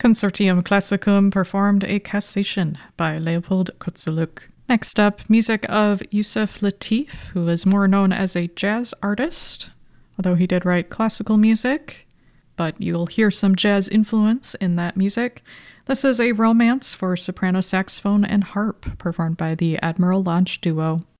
Consortium Classicum performed a Cassation by Leopold Kozeluk. Next up, music of Yusef Lateef, who is more known as a jazz artist, although he did write classical music, but you'll hear some jazz influence in that music. This is a romance for soprano saxophone and harp, performed by the Admiral Launch Duo.